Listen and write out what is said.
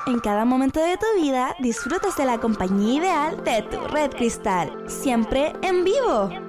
En cada momento de tu vida disfrutas de la compañía ideal de tu Red Cristal, siempre en vivo.